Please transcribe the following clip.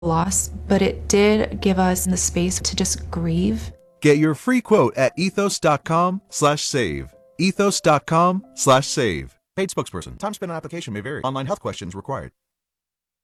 loss, but it did give us the space to just grieve. Get your free quote at ethos.com/save. Ethos.com/save. Paid spokesperson. Time spent on application may vary. Online health questions required.